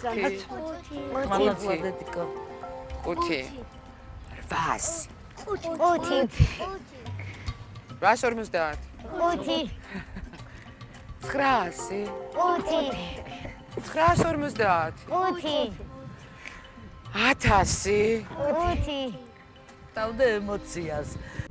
დავდე ემოციას.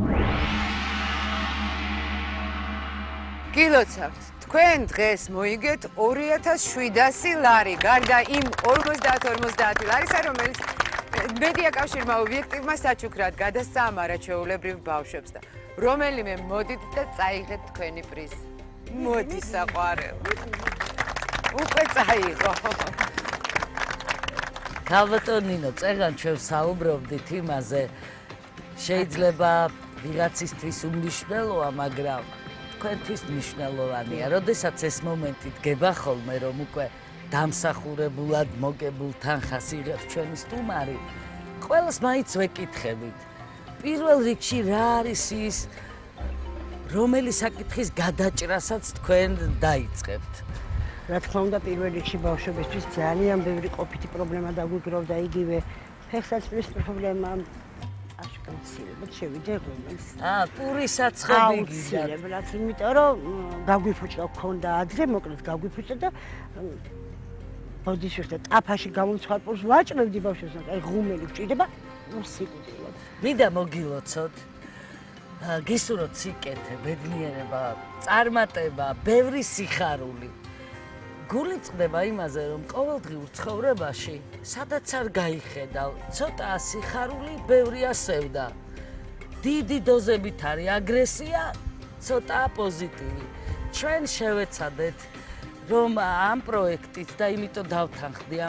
გილოცავთ, თქვენ დღეს მოიგეთ 2700 ლარი, გარდა იმ 50 ლარისა, რომელიც მედია კავშირმა ობიექტივმა საჩუქრად გადასცა ამ არაჩვეულებრივ ბავშვებს და რომელიმე მოდით და წაიღეთ თქვენი პრიზი. მოდი საყვარელ. უკვე წაიღო. ქალბატონინო, წეგან ჩვენ საუბრობდით იმაზე, შეიძლება ვიღაცისთვის უმნიშვნელოა, მაგრამ თქვენთვის მნიშვნელოვანია. როდესაც ეს მომენტი დგება ხოლმე, რომ უკვე დამსახურებულად მოგებულ თანხას იღებს ჩვენი სტუმარი, ყველას მაინც ვეკითხებით. პირველ რიგში რა არის ის, რომელი საკითხის გადაჭრასაც თქვენ დაიწყებთ? რა თქმა უნდა, პირველ რიგში ბავშვებისთვის ძალიან ბევრი ყოფითი პრობლემა დაგვიგროვდა, იგივე ფეხსაცმლის პრობლემა, აშკარად შევიდე ღომელს. პურისაცხები გიდათ. აუცილებლად, იმიტომ რომ გაგვიფუჭდა ქონდა ადრე, მოკლედ გაგვიფუჭდა და ბოდიში ხდა ტაფაში გამომცხარპულს ვაჭრევდი ბავშვებს, აი ღუმელი ვჭირდება უსიკვდილოდ. მინდა მოგილოცოთ. გისურვოთ სიკეთე, ბედნიერება, წარმატება, ბევრი სიხარული. გული წყდება იმაზე, რომ ყოველდღიურ ცხოვრებაში, სადაც არ გაიხედავ, ცოტა სიხარული, ბევრი ასევდა. დიდი დოზებით არის აგრესია, ცოტა პოზიტივი. ჩვენ შევეცადეთ, რომ ამ პროექტით და იმიტომ დავთანხმდი